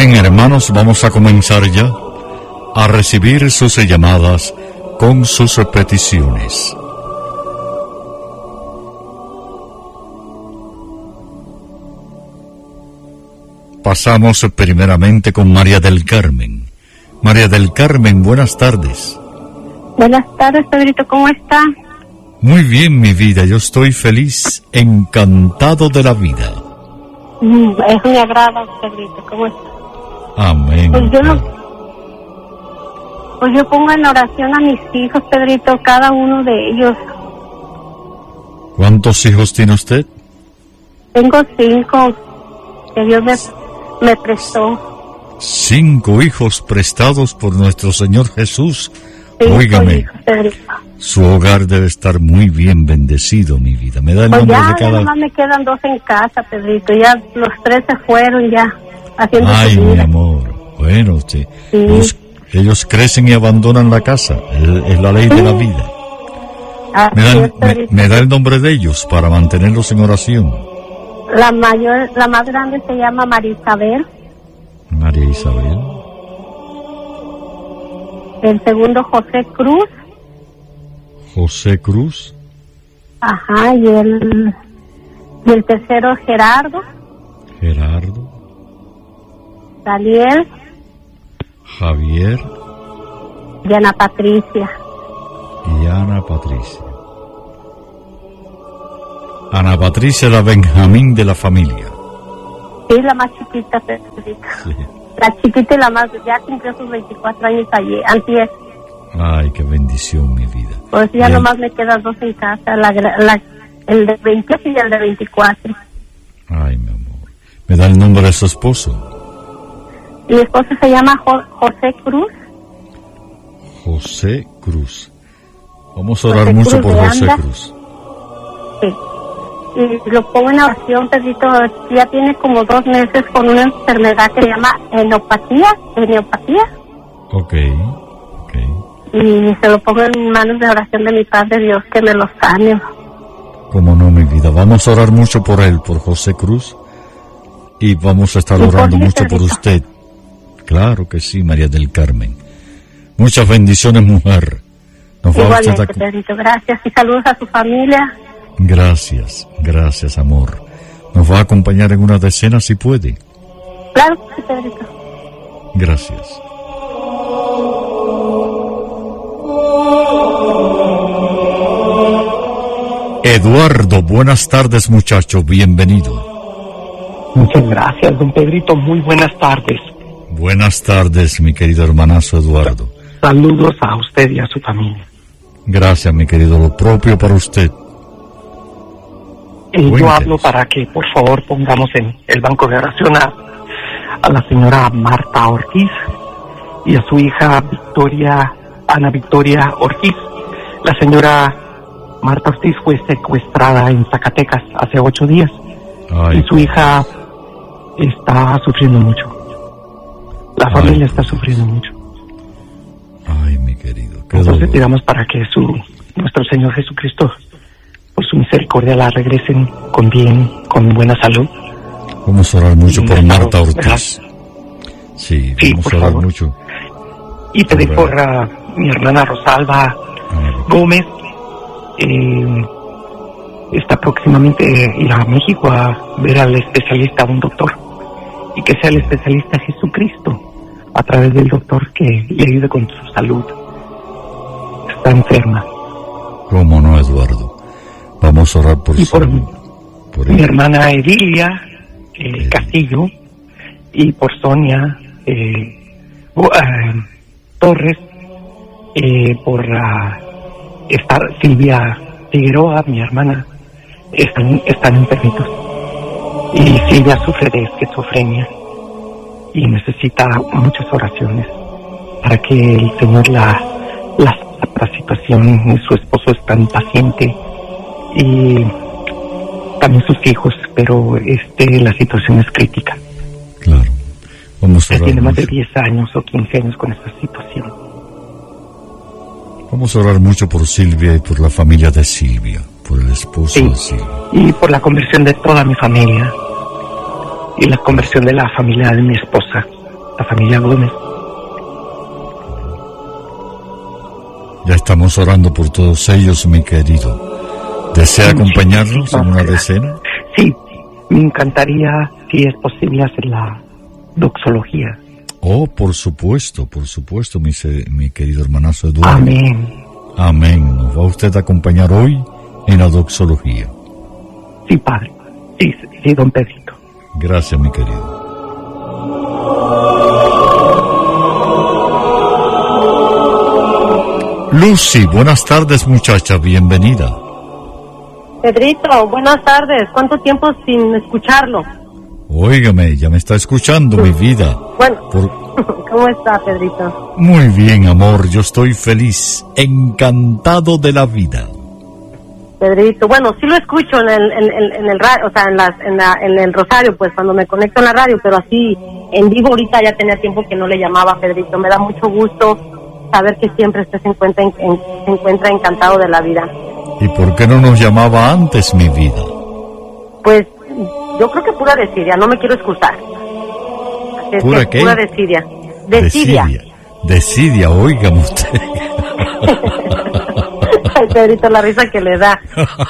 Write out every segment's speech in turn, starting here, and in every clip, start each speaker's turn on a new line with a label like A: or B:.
A: Bien, hermanos, vamos a comenzar ya a recibir sus llamadas con sus peticiones. Pasamos primeramente con María del Carmen. María del Carmen, buenas tardes.
B: Buenas tardes, Pedrito, ¿cómo está?
A: Muy bien, mi vida, yo estoy feliz, encantado de la vida.
B: Es un agrado, Pedrito, ¿cómo está?
A: Amén.
B: Pues yo pongo en oración a mis hijos, Pedrito, cada uno de ellos.
A: ¿Cuántos hijos tiene usted?
B: Tengo 5 que Dios me prestó.
A: 5 hijos prestados por nuestro Señor Jesús.
B: 5
A: Óigame,
B: hijos, Pedrito.
A: Su hogar debe estar muy bien bendecido, mi vida. Me da el
B: Pues
A: nombre
B: ya,
A: de cada...
B: ya nomás me quedan 2 en casa, Pedrito. Ya los 3 se fueron ya, haciendo
A: Ay,
B: su
A: mi
B: vida.
A: amor. Bueno, usted...
B: Sí.
A: Ellos crecen y abandonan la casa. Es la ley de la vida. Me da el nombre de ellos para mantenerlos en oración.
B: La más grande se llama María Isabel.
A: María Isabel.
B: El segundo, José Cruz.
A: José Cruz.
B: Ajá, y el tercero, Gerardo.
A: Gerardo.
B: Daniel.
A: Javier.
B: Y Ana Patricia.
A: Y Ana Patricia. Ana Patricia, la Benjamín de la familia.
B: Sí, la más chiquita, Pedrito.
A: Sí.
B: La chiquita y la más, ya cumplió sus 24 años ayer, antier.
A: Ay, qué bendición, mi vida.
B: Pues ya nomás me quedan 2 en casa, el de 28 y el de 24.
A: Ay, mi amor. ¿Me da el nombre de su esposo?
B: Mi esposo se llama José Cruz.
A: José Cruz. Vamos a orar
B: José
A: mucho
B: Cruz
A: por
B: de
A: José
B: Anda.
A: Cruz.
B: Sí. Y lo pongo en oración, Pedrito. Ya tiene como 2 meses con una enfermedad que se llama enopatía.
A: Ok.
B: Y se lo pongo en manos de oración de mi Padre Dios, que me lo sane.
A: Como no, mi vida. Vamos a orar mucho por él, por José Cruz. Y vamos a estar
B: ¿Y por
A: orando
B: qué,
A: mucho por
B: Pedrito?
A: usted. Claro que sí, María del Carmen. Muchas bendiciones, mujer. Nos va usted
B: Igualmente, Pedrito, gracias. Y saludos a su familia.
A: Gracias, amor. Nos va a acompañar en una decena si puede.
B: Claro que sí, Pedrito.
A: Gracias. Eduardo, buenas tardes, muchacho, bienvenido.
C: Muchas gracias, don Pedrito. Muy buenas tardes.
A: Buenas tardes, mi querido hermanazo Eduardo.
C: Saludos a usted y a su familia.
A: Gracias, mi querido, lo propio para usted.
C: Yo
A: Cuéntenos.
C: hablo para que, por favor, pongamos en el banco de oración a la señora Marta Ortiz y a su hija Ana Victoria Ortiz. La señora Marta Ortiz fue secuestrada en Zacatecas hace 8 días.
A: Ay,
C: Y su hija está sufriendo mucho. La familia está sufriendo mucho.
A: ay, mi querido, qué
C: Entonces
A: dolor.
C: pidamos para que nuestro Señor Jesucristo, por su misericordia, la regresen con bien, con buena salud.
A: Vamos a orar mucho por Marta
C: ¿verdad?
A: Ortiz. Sí,
C: Sí,
A: vamos
C: por
A: a orar
C: favor.
A: mucho.
C: Y pedir por mi hermana Rosalba Gómez. Está próximamente ir a México a ver al especialista, a un doctor, y que sea el especialista Jesucristo, a través del doctor, que le ayude con su salud. Está enferma.
A: ¿Cómo no, Eduardo? Vamos a orar por
C: Y
A: su
C: por mi
A: ella.
C: hermana Edilia Castillo, y por Sonia Torres, por Silvia Figueroa, mi hermana, están enfermitos. Y Silvia sufre de esquizofrenia y necesita muchas oraciones para que el Señor la situación. Su esposo es tan paciente y también sus hijos, pero la situación es crítica.
A: Claro. Vamos a orar
C: Tiene más de
A: mucho.
C: 10 años o 15 años con esta situación.
A: Vamos a orar mucho por Silvia y por la familia de Silvia, por el esposo
C: Sí.
A: de Silvia.
C: Y por la conversión de toda mi familia y la conversión de la familia de mi esposa. la familia Gómez.
A: Ya estamos orando por todos ellos, mi querido. ¿Desea acompañarnos en una decena?
C: Sí, me encantaría, si es posible, hacer la doxología.
A: Oh, por supuesto, mi querido hermanazo Eduardo.
C: Amén.
A: Amén. ¿Nos va usted a acompañar hoy en la doxología?
C: Sí, padre. Sí, don Pedrito.
A: Gracias, mi querido. Lucy, buenas tardes, muchacha, bienvenida.
B: Pedrito, buenas tardes. ¿Cuánto tiempo sin escucharlo?
A: Óigame, ya me está escuchando, mi vida.
B: Bueno, ¿cómo está, Pedrito?
A: Muy bien, amor, yo estoy feliz, encantado de la vida.
B: Pedrito, bueno, sí lo escucho en el radio, o sea, en el Rosario, pues cuando me conecto en la radio, pero así en vivo ahorita ya tenía tiempo que no le llamaba, Pedrito. Me da mucho gusto saber que siempre usted se encuentra encantado de la vida.
A: ¿Y por qué no nos llamaba antes, mi vida?
B: Pues yo creo que pura desidia, no me quiero excusar.
A: ¿Pura qué?
B: Pura desidia. Desidia.
A: Desidia, óigame usted.
B: Ay, Pedrito, la risa que le da.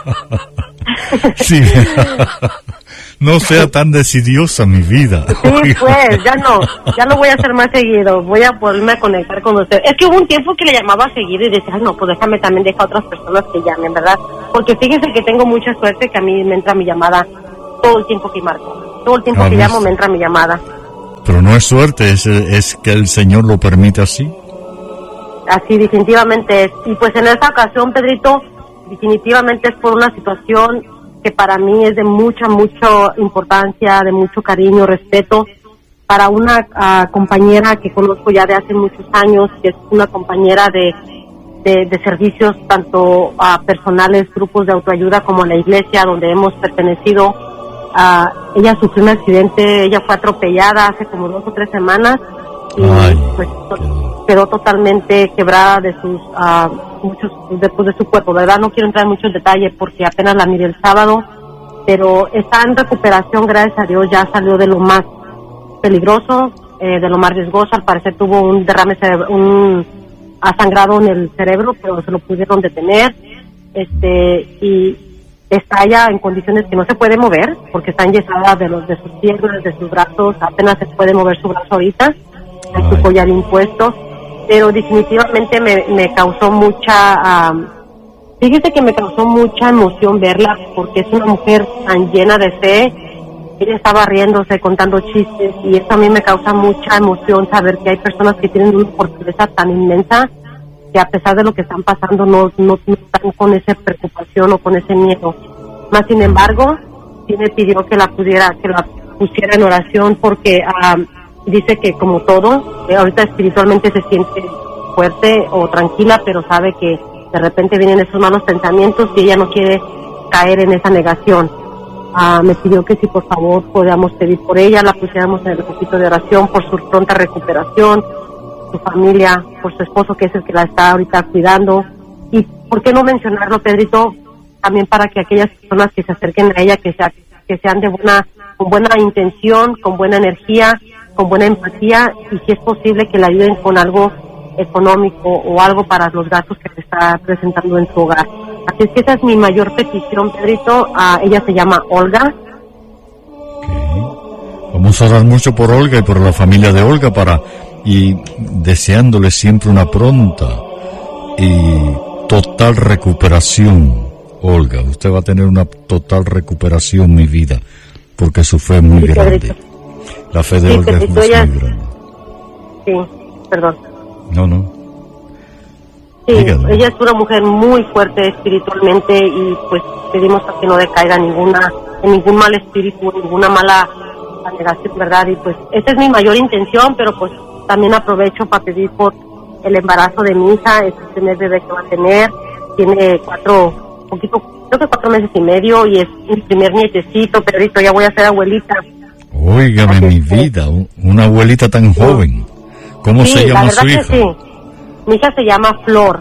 A: Sí. No sea tan decidiosa, mi vida.
B: Sí, pues, ya lo voy a hacer más seguido. Voy a volverme a conectar con usted. Es que hubo un tiempo que le llamaba seguido y decía, no, pues déjame también dejar a otras personas que llamen, ¿verdad? Porque fíjense que tengo mucha suerte que a mí me entra mi llamada todo el tiempo que marco. Todo el tiempo que llamo me entra mi llamada.
A: Pero no es suerte, es que el Señor lo permite así.
B: Así definitivamente es. Y pues en esta ocasión, Pedrito, definitivamente es por una situación que para mí es de mucha importancia, de mucho cariño, respeto, para una compañera que conozco ya de hace muchos años, que es una compañera de servicios tanto a personales, grupos de autoayuda como a la iglesia donde hemos pertenecido. Ella sufrió un accidente, ella fue atropellada hace como 2 o 3 semanas y pues quedó totalmente quebrada de sus de su cuerpo, ¿verdad? No quiero entrar en muchos detalles porque apenas la miré el sábado, pero está en recuperación, gracias a Dios. Ya salió de lo más peligroso, de lo más riesgoso. Al parecer tuvo un derrame sangrado en el cerebro, pero se lo pudieron detener, y está ya en condiciones que no se puede mover porque está enyesada de sus piernas, de sus brazos. Apenas se puede mover su brazo ahorita, hay su collar impuesto, pero definitivamente me causó fíjese que me causó mucha emoción verla porque es una mujer tan llena de fe. Ella estaba riéndose, contando chistes, y eso a mí me causa mucha emoción, saber que hay personas que tienen una fortaleza tan inmensa que a pesar de lo que están pasando no están con esa preocupación o con ese miedo. Más sin embargo, sí me pidió que la pusiera en oración porque dice que como todo, ahorita espiritualmente se siente fuerte o tranquila, pero sabe que de repente vienen esos malos pensamientos y ella no quiere caer en esa negación. Me pidió que si por favor podíamos pedir por ella, la pusiéramos en el poquito de oración por su pronta recuperación, su familia, por su esposo que es el que la está ahorita cuidando. Y por qué no mencionarlo, Pedrito, también para que aquellas personas que se acerquen a ella, que sean con buena intención, con buena energía, con buena empatía, y si es posible que le ayuden con algo económico o algo para los gastos que se está presentando en su hogar. Así es que esa es mi mayor petición, Pedrito. Ella se llama Olga.
A: Okay. Vamos a orar mucho por Olga y por la familia de Olga y deseándole siempre una pronta y total recuperación. Olga, usted va a tener una total recuperación, mi vida, porque su fe es muy grande. Pedrito. La fe de Olga es muy grande.
B: Sí, perdón.
A: No.
B: Sí, ella es una mujer muy fuerte espiritualmente y pues pedimos a que no decaiga en ningún mal espíritu, ninguna mala negación, ¿verdad? Y pues esa es mi mayor intención, pero pues también aprovecho para pedir por el embarazo de mi hija, este primer bebé que va a tener. Tiene 4 meses y medio y es mi primer nietecito, Pedrito, ya voy a ser abuelita.
A: Óigame, mi vida, una abuelita tan joven. ¿Cómo se llama su hija?
B: Sí. Mi hija se llama Flor.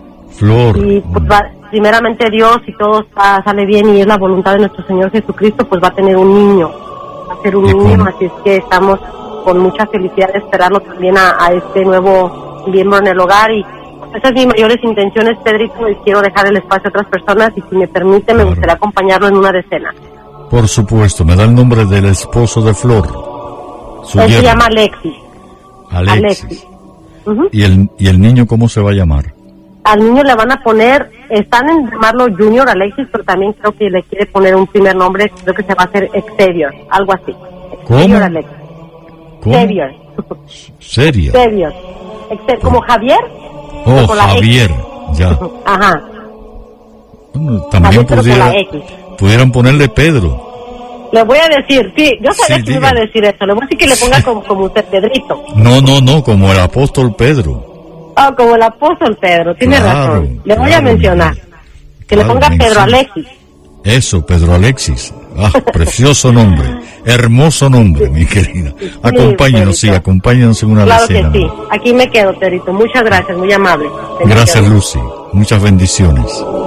B: Y pues primeramente Dios, si todo sale bien y es la voluntad de nuestro Señor Jesucristo, pues va a tener un niño. Va a ser un niño, así es que estamos con mucha felicidad de esperarlo también a este nuevo miembro en el hogar. Y esas son mis mayores intenciones, Pedrito, y quiero dejar el espacio a otras personas, y si me permite, me gustaría acompañarlo en una decena.
A: Por supuesto. ¿Me da el nombre del esposo de Flor?
B: Él se llama Alexis.
A: Alexis.
B: Uh-huh.
A: ¿Y el niño cómo se va a llamar?
B: Al niño le van a poner, están en llamarlo Junior Alexis, pero también creo que le quiere poner un primer nombre, creo que se va a hacer Xavier, algo así.
A: ¿Cómo?
B: Xavier Alexis.
A: ¿Cómo?
B: Xavier.
A: Xavier.
B: Como Javier.
A: Oh, Javier, ya.
B: Ajá.
A: Bueno, también pudieran ponerle Pedro.
B: Le voy a decir, sí, yo sabía
A: Sí,
B: que me iba a decir eso, le voy a decir que le ponga como usted, Pedrito.
A: No, como el apóstol Pedro.
B: Como el apóstol Pedro, tiene razón. Le voy a mencionar. Que le ponga Pedro Alexis.
A: Eso, Pedro Alexis. Precioso nombre. Hermoso nombre, mi querida. Acompáñenos, sí, acompáñenos en una
B: Claro
A: decena.
B: que sí. Aquí me quedo, Pedrito. Muchas gracias, muy amable.
A: Gracias, Lucy. Muchas bendiciones.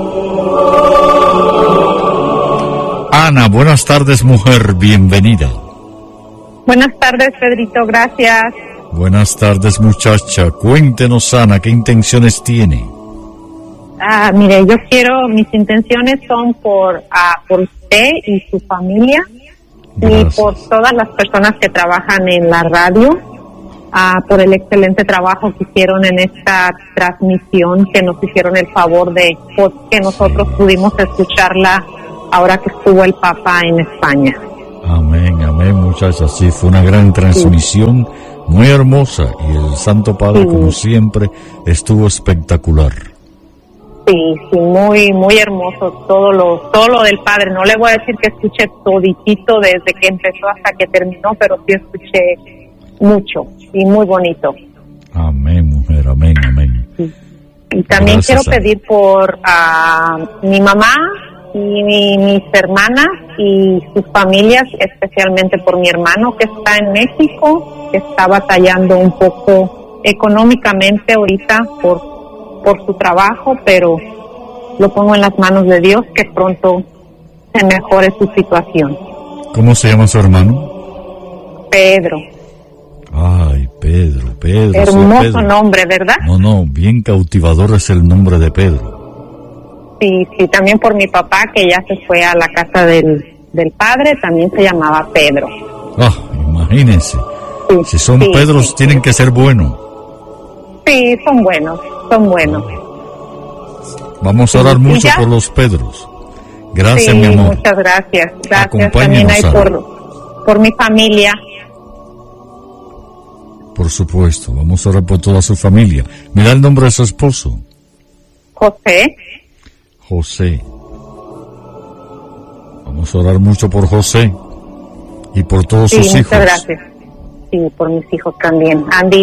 A: Ana, buenas tardes, mujer. Bienvenida.
D: Buenas tardes, Pedrito. Gracias.
A: Buenas tardes, muchacha. Cuéntenos, Ana, ¿qué intenciones tiene?
D: Mire, mis intenciones son por usted y su familia. Gracias. Y por todas las personas que trabajan en la radio, por el excelente trabajo que hicieron en esta transmisión, que nos hicieron el favor de que nosotros pudimos escucharla ahora que estuvo el Papa en España.
A: Amén, muchacha. Sí, fue una gran transmisión, muy hermosa, y el Santo Padre, como siempre, estuvo espectacular.
D: Sí, muy, muy hermoso todo lo del Padre. No le voy a decir que escuché toditito desde que empezó hasta que terminó, pero sí escuché mucho y muy bonito.
A: Amén, mujer, amén.
D: Sí. Y también quiero pedir por mi mamá y mis hermanas y sus familias, especialmente por mi hermano que está en México, que está batallando un poco económicamente ahorita por su trabajo, pero lo pongo en las manos de Dios, que pronto se mejore su situación.
A: ¿Cómo se llama su hermano?
D: Pedro.
A: Ay, Pedro.
D: Hermoso
A: Pedro.
D: Nombre, ¿verdad?
A: No, bien cautivador es el nombre de Pedro.
D: Sí, también por mi papá, que ya se fue a la casa del padre, también se llamaba Pedro.
A: Imagínense.
D: Sí,
A: si son Pedros, tienen que ser buenos.
D: Sí, son buenos.
A: Vamos a orar mucho por los Pedros. Gracias, mi amor.
D: Muchas gracias. Gracias también hay por mi familia.
A: Por supuesto, vamos a orar por toda su familia. ¿Me da el nombre de su esposo? José. Vamos a orar mucho por José y por todos sus hijos.
D: Muchas gracias. Sí, por mis hijos también, Andy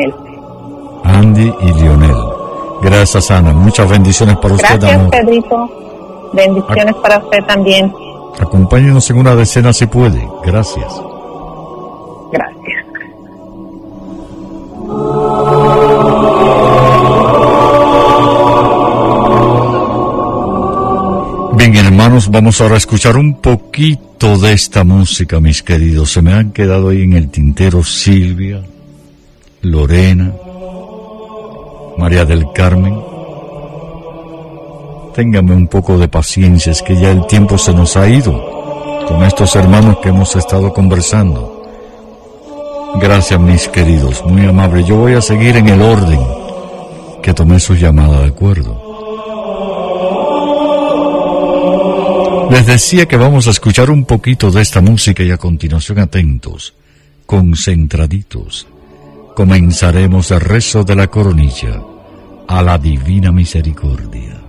D: y Lionel.
A: Gracias, Ana. Muchas bendiciones para usted, amor.
D: Gracias, Pedrito. Bendiciones para usted también.
A: Acompáñenos en una decena si puede. Gracias.
D: Gracias.
A: Bien, hermanos, vamos ahora a escuchar un poquito de esta música, mis queridos. Se me han quedado ahí en el tintero Silvia, Lorena, María del Carmen. Téngame un poco de paciencia, es que ya el tiempo se nos ha ido con estos hermanos que hemos estado conversando. Gracias, mis queridos, muy amable. Yo voy a seguir en el orden que tomé su llamada, ¿de acuerdo? Les decía que vamos a escuchar un poquito de esta música y a continuación, atentos, concentraditos, comenzaremos el rezo de la coronilla a la Divina Misericordia.